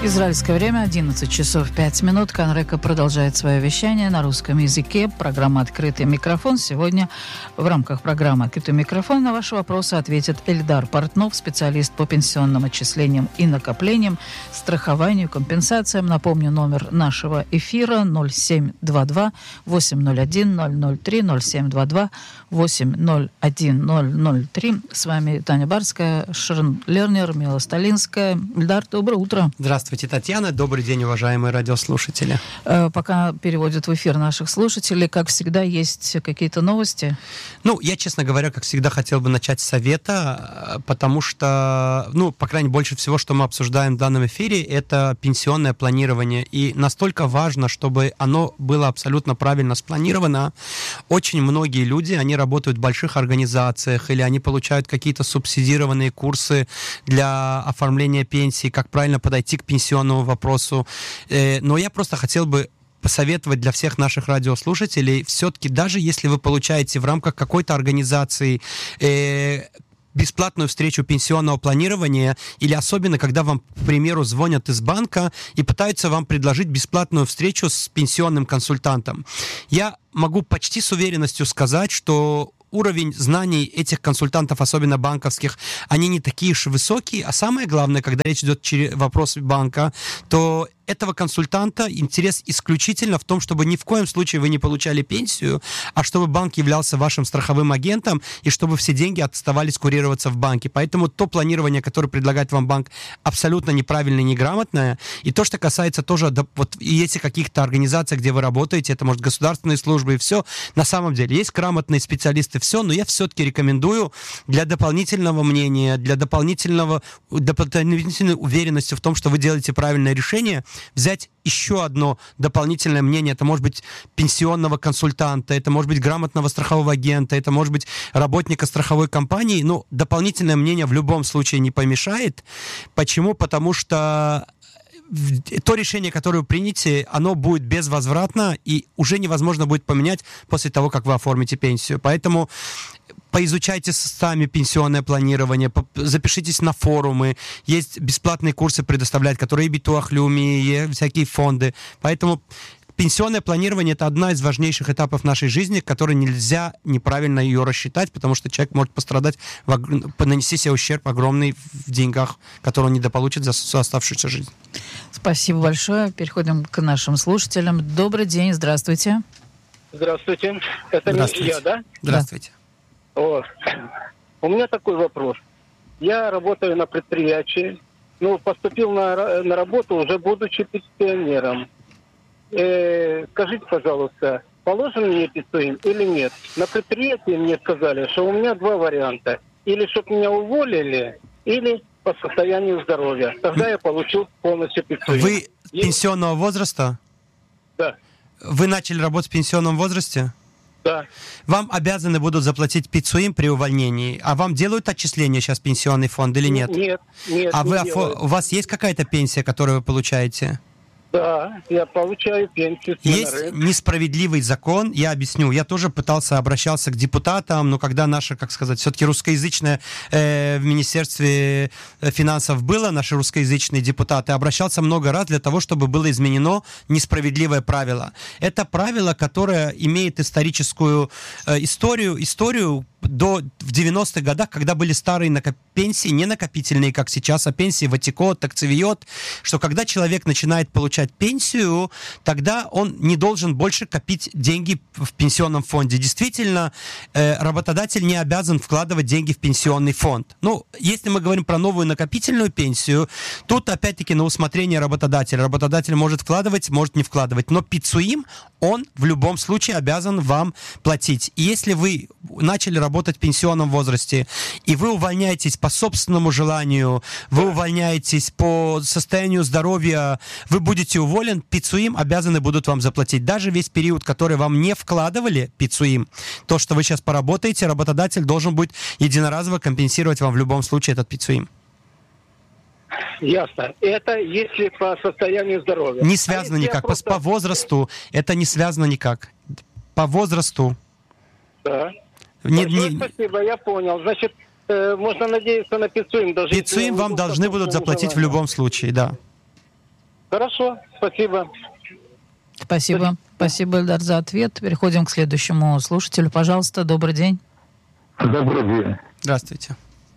Израильское время 11 часов 5 минут. Канрека продолжает свое вещание на русском языке. Программа «Открытый микрофон». Сегодня в рамках программы «Открытый микрофон» на ваши вопросы ответит Эльдар Портнов, специалист по пенсионным отчислениям и накоплениям, страхованию, компенсациям. Напомню, номер нашего эфира 0722-801-003, 0722-801-003. С вами Таня Барская, Шерон Лернер, Мила Сталинская. Эльдар, доброе утро. Здравствуйте, Татьяна. Добрый день, уважаемые радиослушатели. Пока переводят в эфир наших слушателей, как всегда, есть какие-то новости? Я, честно говоря, как всегда, хотел бы начать с совета, потому что, по крайней мере, больше всего, что мы обсуждаем в данном эфире, это пенсионное планирование. И настолько важно, чтобы оно было абсолютно правильно спланировано. Очень многие люди, они работают в больших организациях или они получают какие-то субсидированные курсы для оформления пенсии, как правильно подойти к пенсионному вопросу. Но я просто хотел бы посоветовать для всех наших радиослушателей, все-таки даже если вы получаете в рамках какой-то организации бесплатную встречу пенсионного планирования, или особенно, когда вам, к примеру, звонят из банка и пытаются вам предложить бесплатную встречу с пенсионным консультантом. Я могу почти с уверенностью сказать, что уровень знаний этих консультантов, особенно банковских, они не такие уж высокие, а самое главное, когда речь идет через вопрос банка, то этого консультанта интерес исключительно в том, чтобы ни в коем случае вы не получали пенсию, а чтобы банк являлся вашим страховым агентом и чтобы все деньги оставались курироваться в банке. Поэтому то планирование, которое предлагает вам банк, абсолютно неправильное, неграмотное. И то, что касается тоже, если каких-то организаций, где вы работаете, это может государственные службы и все, на самом деле есть грамотные специалисты, все, но я все-таки рекомендую для дополнительного мнения, для дополнительной уверенности в том, что вы делаете правильное решение, взять еще одно дополнительное мнение. Это может быть пенсионного консультанта, это может быть грамотного страхового агента, это может быть работника страховой компании. Но дополнительное мнение в любом случае не помешает. Почему? Потому что то решение, которое вы примете, оно будет безвозвратно и уже невозможно будет поменять после того, как вы оформите пенсию. Поэтому поизучайте сами пенсионное планирование, запишитесь на форумы, есть бесплатные курсы предоставляют, которые и Битуах Леуми, и всякие фонды. Поэтому пенсионное планирование – это одна из важнейших этапов нашей жизни, которой нельзя неправильно ее рассчитать, потому что человек может пострадать, нанести себе ущерб огромный в деньгах, который он недополучит за оставшуюся жизнь. Спасибо большое. Переходим к нашим слушателям. Добрый день, здравствуйте. Здравствуйте. Это не я, да? Здравствуйте. У меня такой вопрос. Я работаю на предприятии, поступил на работу уже будучи пенсионером. Скажите, пожалуйста, положен мне пенсию или нет? На предприятии мне сказали, что у меня два варианта. Или чтобы меня уволили, или по состоянию здоровья. Тогда я получил полностью пенсию. Вы пенсионного возраста? Да. Вы начали работать в пенсионном возрасте? Да. Вам обязаны будут заплатить пиццуим при увольнении. А вам делают отчисления сейчас в пенсионный фонд или нет? Нет. А у вас есть какая-то пенсия, которую вы получаете? Да, я получаю пенсию. Есть несправедливый закон, я объясню. Я тоже обращался к депутатам, но когда наша, все-таки русскоязычное в Министерстве финансов было, наши русскоязычные депутаты, обращался много раз для того, чтобы было изменено несправедливое правило. Это правило, которое имеет историческую историю в 90-х годах, когда были старые пенсии, не накопительные, как сейчас, а пенсии ватикот, такцевиот, что когда человек начинает получать пенсию, тогда он не должен больше копить деньги в пенсионном фонде. Действительно, работодатель не обязан вкладывать деньги в пенсионный фонд. Если мы говорим про новую накопительную пенсию, тут опять-таки на усмотрение работодателя. Работодатель может вкладывать, может не вкладывать, но пиццуим он в любом случае обязан вам платить. И если вы начали работать в пенсионном возрасте, и вы увольняетесь по собственному желанию, вы увольняетесь по состоянию здоровья, вы будете уволен, пиццуим обязаны будут вам заплатить. Даже весь период, который вам не вкладывали, пиццуим, то, что вы сейчас поработаете, работодатель должен будет единоразово компенсировать вам в любом случае этот пиццуим. Ясно. Это если по состоянию здоровья. Не связано никак. По возрасту это не связано никак. По возрасту. Да. Спасибо, я понял. Значит, можно надеяться на пиццуим. Пиццуим вам должны будут заплатить в любом случае, да. Хорошо, спасибо. Спасибо. Спасибо, Эльдар, за ответ. Переходим к следующему слушателю. Пожалуйста, добрый день. Добрый день. Здравствуйте.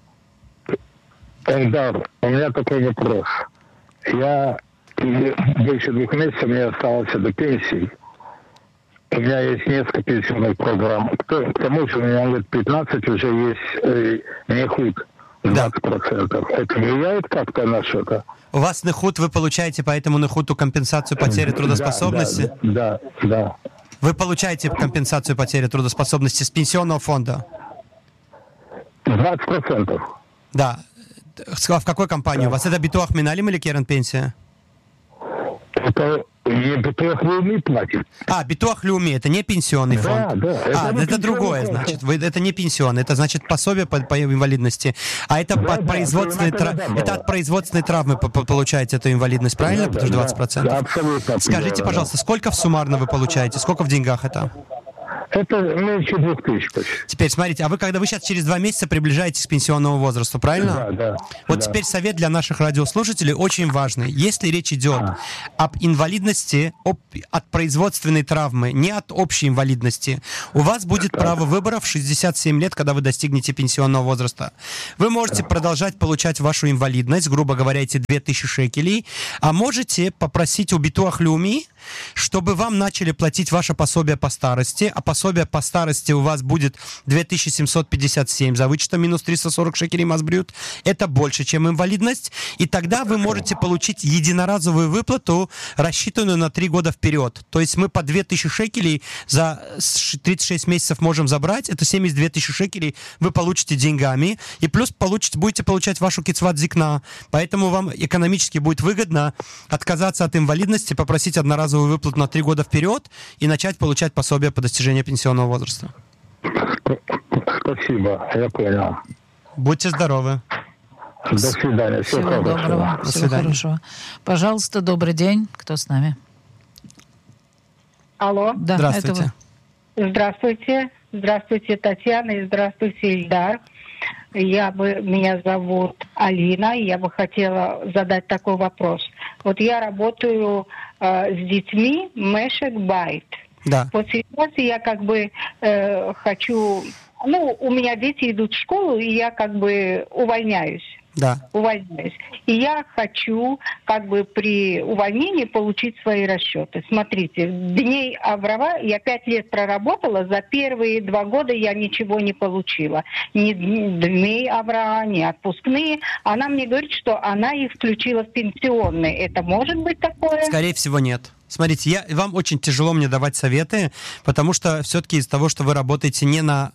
Эльдар, у меня такой вопрос. Я больше 2 месяцев мне осталось до пенсии. У меня есть несколько пенсионных программ. К тому же у меня лет 15 уже есть нехуд 20%. Это влияет как-то на что-то? У вас нехуд, вы получаете по этому нехуду компенсацию потери трудоспособности? Да. Вы получаете компенсацию потери трудоспособности с пенсионного фонда? 20%. Да. В какой компании у вас? Это Битуах Миналим или Керен Пенсия? Это не Битуах Леуми платит. Битуах Леуми, это не пенсионный фонд. Да. Это другое, фонд. значит. Это не пенсионный, это значит пособие по инвалидности. А это от производственной травмы получаете эту инвалидность, правильно? Потому что 20%. Да, абсолютно. Скажите, пожалуйста, сколько суммарно вы получаете? Сколько в деньгах это? Это меньше 2000 почти. Теперь, смотрите, вы сейчас через 2 месяца приближаетесь к пенсионному возрасту, правильно? Да. Вот теперь совет для наших радиослушателей очень важный. Если речь идет об инвалидности от производственной травмы, не от общей инвалидности, у вас будет право выбора в 67 лет, когда вы достигнете пенсионного возраста. Вы можете продолжать получать вашу инвалидность, грубо говоря, эти 2000 шекелей, а можете попросить у Битуах Леуми, чтобы вам начали платить ваше пособие по старости, а пособие по старости у вас будет 2757 за вычетом минус 340 шекелей масбрют. Это больше, чем инвалидность. И тогда вы можете получить единоразовую выплату, рассчитанную на 3 года вперед. То есть мы по 2000 шекелей за 36 месяцев можем забрать. Это 72 тысячи шекелей вы получите деньгами. И плюс будете получать вашу кицват зикна. Поэтому вам экономически будет выгодно отказаться от инвалидности, попросить одноразовую выплату на 3 года вперед и начать получать пособие по достижению пенсионного возраста. Спасибо, я понял. Будьте здоровы. До свидания. Всего доброго. До Всего свидания. хорошего. Пожалуйста, добрый день. Кто с нами? Алло. Да, Здравствуйте. Здравствуйте. Здравствуйте, Татьяна, и здравствуйте, Ильдар. Меня зовут Алина, и я бы хотела задать такой вопрос. Вот я работаю с детьми Мешек Байт. Да. Вот сейчас я хочу... у меня дети идут в школу, и я увольняюсь. Да. И я хочу при увольнении получить свои расчеты. Смотрите, дней Аврова я 5 лет проработала, за первые 2 года я ничего не получила. Ни дней Аврова, ни отпускные. Она мне говорит, что она их включила в пенсионный. Это может быть такое? Скорее всего, нет. Смотрите, вам очень тяжело мне давать советы, потому что все-таки из-за того, что вы работаете не на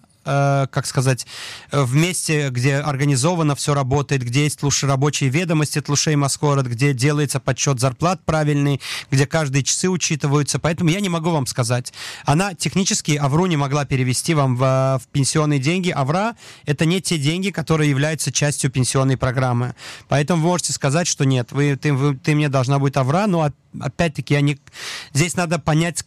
в месте, где организовано все работает, где есть рабочие ведомости Тлушей Маскорот, где делается подсчет зарплат правильный, где каждые часы учитываются. Поэтому я не могу вам сказать. Она технически Авру не могла перевести вам в пенсионные деньги. Авра — это не те деньги, которые являются частью пенсионной программы. Поэтому вы можете сказать, что нет, ты мне должна быть Авра, но опять-таки здесь надо понять,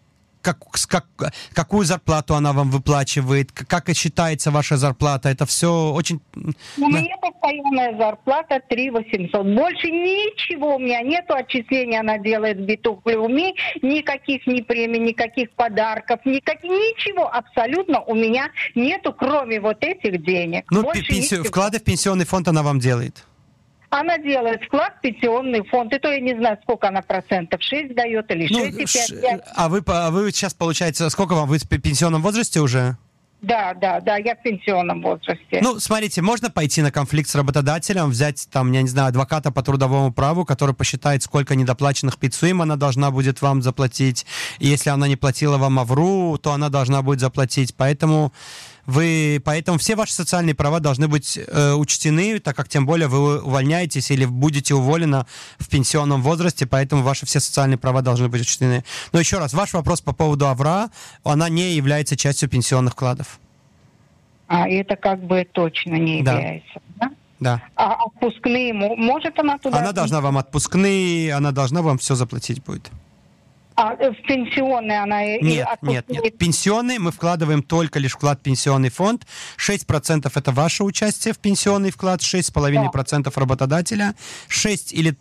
какую зарплату она вам выплачивает, как и считается ваша зарплата. Это все очень... У меня постоянная зарплата 3 800. Больше ничего у меня нету. Отчисления она делает в Битуах Леуми. Никаких ни премий, никаких подарков, ничего абсолютно у меня нету, кроме вот этих денег. Вклады в пенсионный фонд она вам делает? Она делает вклад в пенсионный фонд. И то я не знаю, сколько она процентов. 6 дает или 6,5. А вы сейчас, получается, сколько вам? Вы в пенсионном возрасте уже? Да, я в пенсионном возрасте. Смотрите, можно пойти на конфликт с работодателем, взять адвоката по трудовому праву, который посчитает, сколько недоплаченных пиццуим она должна будет вам заплатить. И если она не платила вам Авру, то она должна будет заплатить. Поэтому все ваши социальные права должны быть учтены, так как тем более вы увольняетесь или будете уволены в пенсионном возрасте, поэтому ваши все социальные права должны быть учтены. Но еще раз, ваш вопрос по поводу Авра, она не является частью пенсионных вкладов. Это точно не является, да? Да. А отпускные, может она туда... Она должна вам отпускные, она должна вам все заплатить будет. А в пенсионный она... Нет. Пенсионный мы вкладываем только лишь вклад в пенсионный фонд. 6% это ваше участие в пенсионный вклад, 6,5% работодателя, 6% или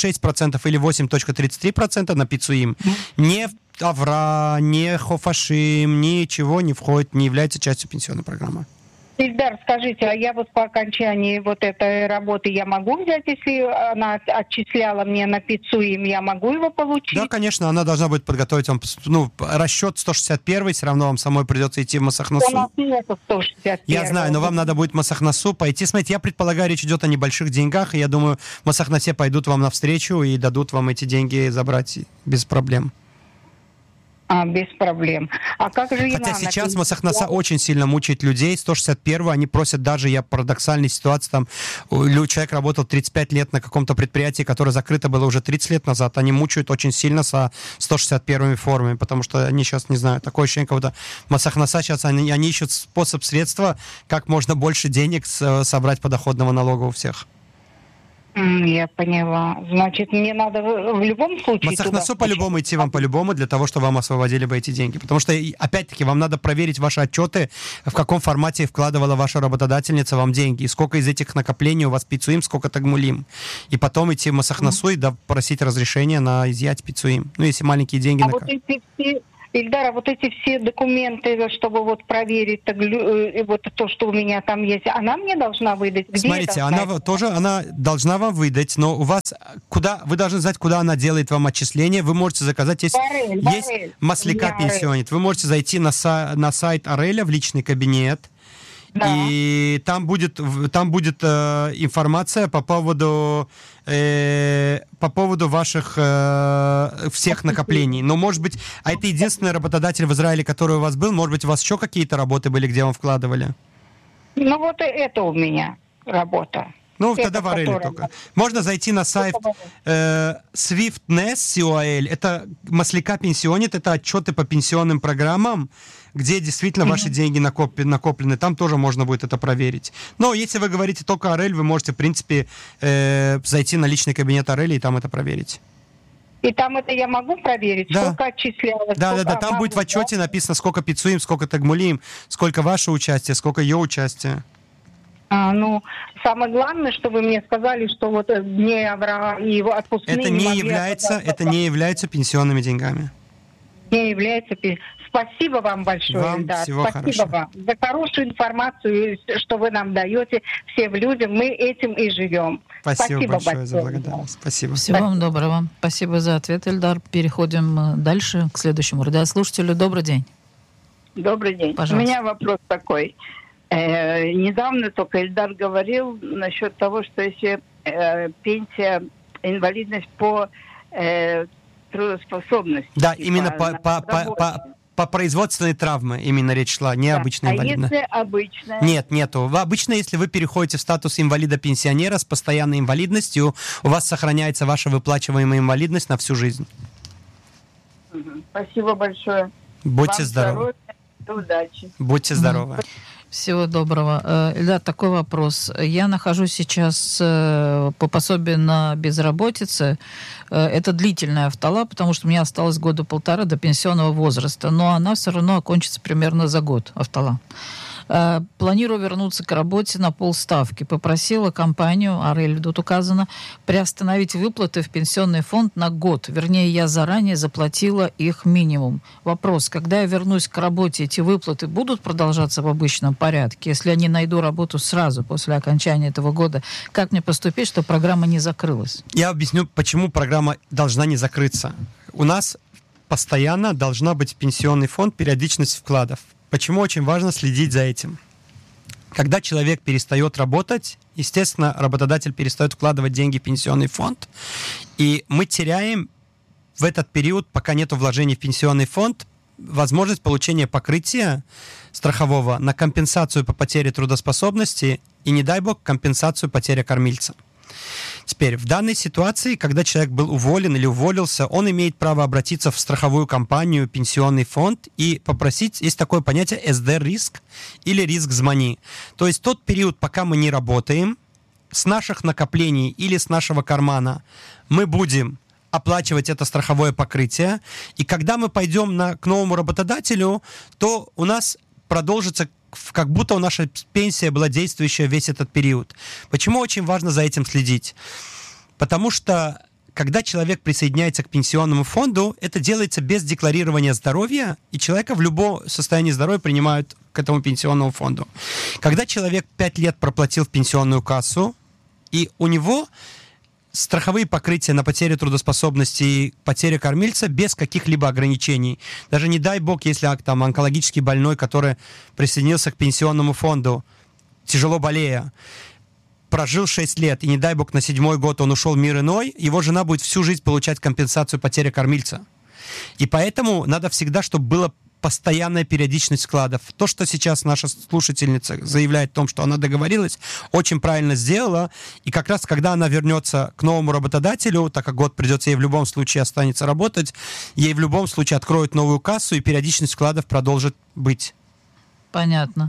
8,33% на ПИЦУИМ. Не Авра, не Хофашим, ничего не входит, не является частью пенсионной программы. Ильдар, скажите, а я вот по окончании вот этой работы я могу взять, если она отчисляла мне на ПИЦУИМ, я могу его получить? Да, конечно, она должна будет подготовить вам, расчет 161, все равно вам самой придется идти в Масахнасу. У нас нету 161. Я знаю, но вам надо будет в Масахнасу пойти. Смотрите, я предполагаю, речь идет о небольших деньгах, и я думаю, в Масахнасе пойдут вам навстречу и дадут вам эти деньги забрать без проблем. Без проблем. А как же Хотя сейчас Масахнаса очень сильно мучает людей. 161 они просят даже, я парадоксальной ситуации, там человек работал 35 лет на каком-то предприятии, которое закрыто было уже 30 лет назад. Они мучают очень сильно со 161 формами, потому что они сейчас, не знаю, такое ощущение, как будто Масахнаса сейчас, они ищут способ, средства, как можно больше денег собрать подоходного налога у всех. Я поняла. Значит, мне надо в любом случае... Масахнасу по-любому идти вам по-любому, для того, чтобы вам освободили бы эти деньги. Потому что, опять-таки, вам надо проверить ваши отчеты, в каком формате вкладывала ваша работодательница вам деньги, и сколько из этих накоплений у вас ПИЦУИМ, сколько тагмулим. И потом идти в Масахнасу и просить разрешения на изъять ПИЦУИМ. Ну, если маленькие деньги... Вот эти все... Ильдар, вот эти все документы, чтобы вот проверить вот то, что у меня там есть, она мне должна выдать? Где Смотрите, она должна вам выдать, но у вас вы должны знать, куда она делает вам отчисления. Вы можете заказать, есть Масляка пенсионит. Вы можете зайти на сайт Ареля в личный кабинет. Да. И там будет информация по поводу ваших всех накоплений. Но, может быть, это единственный работодатель в Израиле, который у вас был? Может быть, у вас еще какие-то работы были, где вам вкладывали? Ну, вот это у меня работа. Ну, тогда в Ареле только. Можно зайти на сайт SwiftNess.co.il. Это Масляка пенсионит, это отчеты по пенсионным программам, где действительно ваши деньги накоплены. Там тоже можно будет это проверить. Но если вы говорите только Арель, вы можете, в принципе, зайти на личный кабинет Ареля и там это проверить. И там это я могу проверить? Да. Сколько отчислялось? Да. Там будет в отчете написано, сколько ПИЦУИМ, сколько тагмулим, сколько ваше участие, сколько ее участие. Самое главное, что вы мне сказали, что вот дни Авраама и его отпускные... Это не является пенсионными деньгами. Не является... Спасибо вам большое, вам Ильдар. Всего Спасибо хорошего. вам за хорошую информацию, что вы нам даете всем людям. Мы этим и живем. Спасибо большое за благодарность. Спасибо. Всего вам доброго. Спасибо за ответ, Ильдар. Переходим дальше к следующему радиослушателю. Добрый день. Добрый день. Пожалуйста. У меня вопрос такой. Недавно только Ильдар говорил насчет того, что если пенсия, инвалидность по трудоспособности. Да, именно по производственной травме именно речь шла, не обычная инвалидность. А если обычная? Нету. Обычно, если вы переходите в статус инвалида-пенсионера с постоянной инвалидностью, у вас сохраняется ваша выплачиваемая инвалидность на всю жизнь. Спасибо большое. Будьте здоровы. Удачи. Будьте здоровы. Всего доброго. Ильдар, такой вопрос. Я нахожусь сейчас по пособию на безработице. Это длительная автола, потому что мне осталось 1-1.5 года до пенсионного возраста, но она все равно окончится примерно за год, автола. Планирую вернуться к работе на полставки. Попросила компанию, Арель тут указано, приостановить выплаты в пенсионный фонд на год. Вернее, я заранее заплатила их минимум. Вопрос, когда я вернусь к работе, эти выплаты будут продолжаться в обычном порядке? Если я не найду работу сразу после окончания этого года, как мне поступить, чтобы программа не закрылась? Я объясню, почему программа должна не закрыться. У нас постоянно должна быть пенсионный фонд, периодичность вкладов. Почему очень важно следить за этим? Когда человек перестает работать, естественно, работодатель перестает вкладывать деньги в пенсионный фонд, и мы теряем в этот период, пока нет вложений в пенсионный фонд, возможность получения покрытия страхового на компенсацию по потере трудоспособности и, не дай бог, компенсацию потери кормильца. Теперь, в данной ситуации, когда человек был уволен или уволился, он имеет право обратиться в страховую компанию, пенсионный фонд и попросить, есть такое понятие СД-риск или риск-змани. То есть тот период, пока мы не работаем, с наших накоплений или с нашего кармана мы будем оплачивать это страховое покрытие. И когда мы пойдем к новому работодателю, то у нас продолжится, как будто наша пенсия была действующая весь этот период. Почему очень важно за этим следить? Потому что когда человек присоединяется к пенсионному фонду, это делается без декларирования здоровья, и человека в любом состоянии здоровья принимают к этому пенсионному фонду. Когда человек 5 лет проплатил в пенсионную кассу, и у него страховые покрытия на потерю трудоспособности и потерю кормильца без каких-либо ограничений. Даже не дай бог, если там онкологически больной, который присоединился к пенсионному фонду, тяжело болея, прожил 6 лет, и не дай бог на 7-й год он ушел в мир иной, его жена будет всю жизнь получать компенсацию потери кормильца. И поэтому надо всегда, чтобы была постоянная периодичность вкладов. То, что сейчас наша слушательница заявляет о том, что она договорилась, очень правильно сделала. И как раз, когда она вернется к новому работодателю, так как год придется ей в любом случае останется работать, ей в любом случае откроют новую кассу, и периодичность вкладов продолжит быть. Понятно.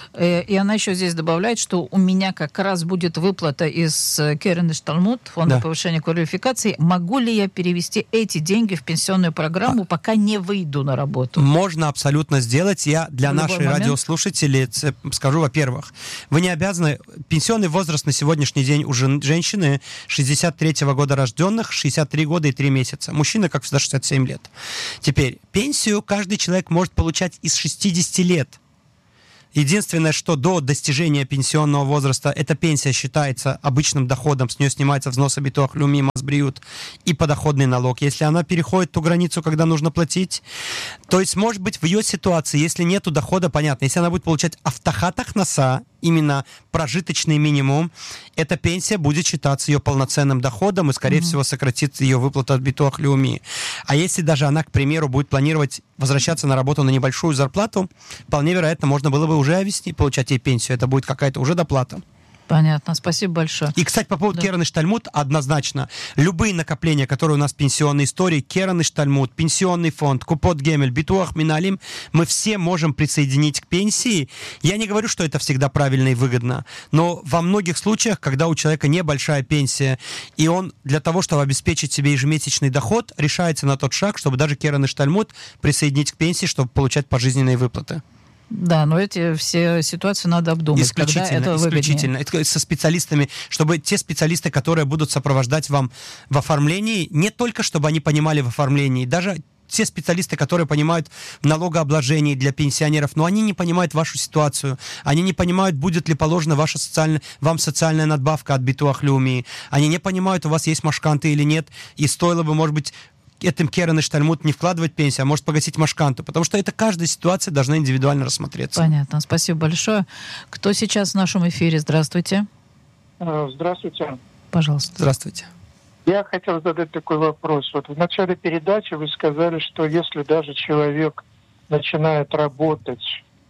И она еще здесь добавляет, что у меня как раз будет выплата из Керен-Иштальмут, фонда повышения квалификации. Могу ли я перевести эти деньги в пенсионную программу, пока не выйду на работу? Можно абсолютно сделать. Я для нашей радиослушателей скажу, во-первых, вы не обязаны... Пенсионный возраст на сегодняшний день у женщины 63-го года рожденных, 63 года и 3 месяца. Мужчина, как всегда, 67 лет. Теперь, пенсию каждый человек может получать из 60 лет. Единственное, что до достижения пенсионного возраста эта пенсия считается обычным доходом, с нее снимается взнос Битуах Леуми, Мас Бриут и подоходный налог. Если она переходит ту границу, когда нужно платить, то есть, может быть, в ее ситуации, если нету дохода, понятно, если она будет получать автохат ахнаса, именно прожиточный минимум, эта пенсия будет считаться ее полноценным доходом и, скорее всего, сократится ее выплата от Битуах Леуми. А если даже она, к примеру, будет планировать возвращаться на работу на небольшую зарплату, вполне вероятно, можно было бы уже объяснить, получать ей пенсию. Это будет какая-то уже доплата. Понятно, спасибо большое. И, кстати, по поводу Керен-Иштальмут, однозначно, любые накопления, которые у нас в пенсионной истории, Керен-Иштальмут, пенсионный фонд, Купот Гемель, Битуах Миналим, мы все можем присоединить к пенсии. Я не говорю, что это всегда правильно и выгодно, но во многих случаях, когда у человека небольшая пенсия, и он для того, чтобы обеспечить себе ежемесячный доход, решается на тот шаг, чтобы даже Керен-Иштальмут присоединить к пенсии, чтобы получать пожизненные выплаты. Да, но эти все ситуации надо обдумать. Исключительно. Это со специалистами, чтобы те специалисты, которые будут сопровождать вам в оформлении, не только чтобы они понимали в оформлении, даже те специалисты, которые понимают в налогообложении для пенсионеров, но они не понимают вашу ситуацию, они не понимают, будет ли положена ваша вам социальная надбавка от Битуах Леуми, они не понимают, у вас есть машканты или нет, и стоило бы, может быть, этим Керен-Иштальмут не вкладывать пенсию, а может погасить машканту, потому что это каждая ситуация должна индивидуально рассмотреться. Понятно, спасибо большое. Кто сейчас в нашем эфире? Здравствуйте. Здравствуйте. Пожалуйста. Здравствуйте. Я хотел задать такой вопрос. Вот в начале передачи вы сказали, что если даже человек начинает работать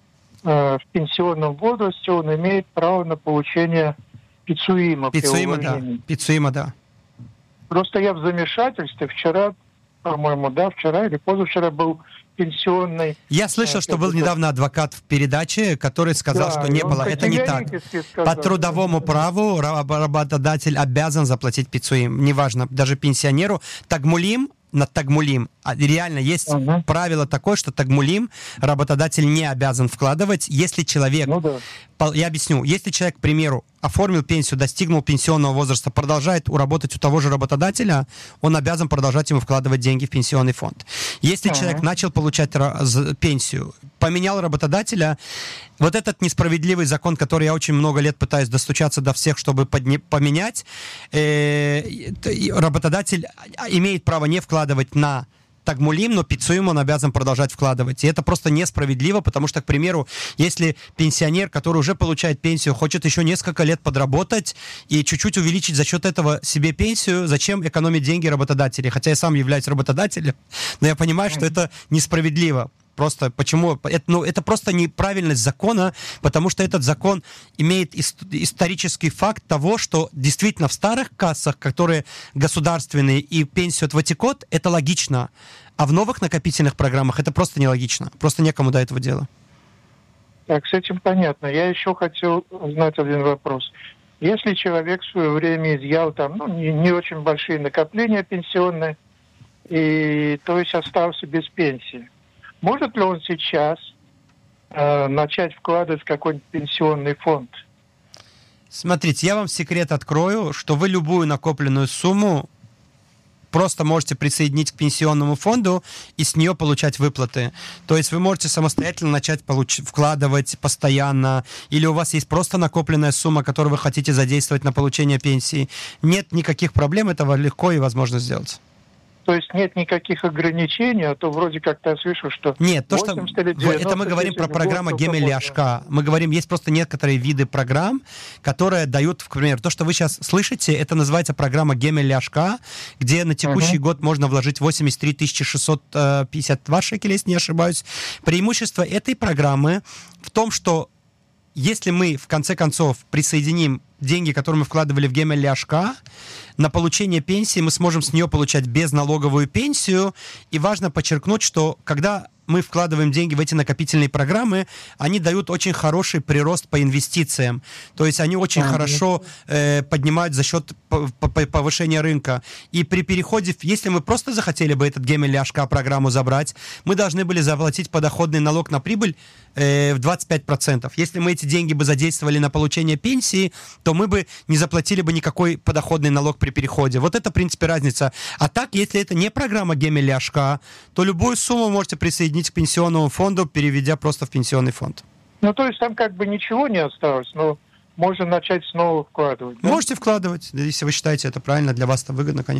в пенсионном возрасте, он имеет право на получение пицуима. Пицуима, да. Просто я в замешательстве. Вчера или позавчера был пенсионный... Я слышал, что был недавно адвокат в передаче, который сказал, что не было. Это не так. По трудовому праву работодатель обязан заплатить пицуим. Неважно, даже пенсионеру. Тагмулим, на тагмулим. Реально есть правило такое, что тагмулим работодатель не обязан вкладывать, если человек... Я объясню. Если человек, к примеру, оформил пенсию, достигнул пенсионного возраста, продолжает работать у того же работодателя, он обязан продолжать ему вкладывать деньги в пенсионный фонд. Если человек начал получать пенсию, поменял работодателя, вот этот несправедливый закон, который я очень много лет пытаюсь достучаться до всех, чтобы поменять, работодатель имеет право не вкладывать на тагмулим, но пицуим он обязан продолжать вкладывать. И это просто несправедливо, потому что, к примеру, если пенсионер, который уже получает пенсию, хочет еще несколько лет подработать и чуть-чуть увеличить за счет этого себе пенсию, зачем экономить деньги работодателей? Хотя я сам являюсь работодателем, но я понимаю, что это несправедливо. Просто почему? Это просто неправильность закона, потому что этот закон имеет исторический факт того, что действительно в старых кассах, которые государственные и пенсию от Ватикот, это логично. А в новых накопительных программах это просто нелогично. Просто некому до этого дела. Так, с этим понятно. Я еще хотел узнать один вопрос. Если человек в свое время изъял там, не очень большие накопления пенсионные, и то есть остался без пенсии, может ли он сейчас начать вкладывать в какой-нибудь пенсионный фонд? Смотрите, я вам секрет открою, что вы любую накопленную сумму просто можете присоединить к пенсионному фонду и с нее получать выплаты. То есть вы можете самостоятельно начать вкладывать постоянно, или у вас есть просто накопленная сумма, которую вы хотите задействовать на получение пенсии. Нет никаких проблем, этого легко и возможно сделать. То есть нет никаких ограничений, а то вроде как-то я слышу, что... Нет, то, что... Это мы говорим про программу Гемель-Ляшка. Мы говорим, есть просто некоторые виды программ, которые дают, к примеру, то, что вы сейчас слышите, это называется программа Гемель-Ляшка, где на текущий год можно вложить 83 652 шекеля, если не ошибаюсь. Преимущество этой программы в том, что если мы, в конце концов, присоединим деньги, которые мы вкладывали в Гемель-Ляшка, на получение пенсии мы сможем с нее получать безналоговую пенсию. И важно подчеркнуть, что когда мы вкладываем деньги в эти накопительные программы, они дают очень хороший прирост по инвестициям. То есть они очень хорошо поднимают за счет повышения рынка. И при переходе, если мы просто захотели бы этот Гемель-Ляшка программу забрать, мы должны были заплатить подоходный налог на прибыль в 25%. Если мы эти деньги бы задействовали на получение пенсии, то мы бы не заплатили бы никакой подоходный налог при переходе. Вот это, в принципе, разница. А так, если это не программа Гемель-Ляшка, то любую сумму можете присоединить к пенсионному фонду, переведя просто в пенсионный фонд. Ну, то есть там как бы ничего не осталось, но можно начать снова вкладывать. Да? Можете вкладывать, если вы считаете это правильно, для вас это выгодно, конечно.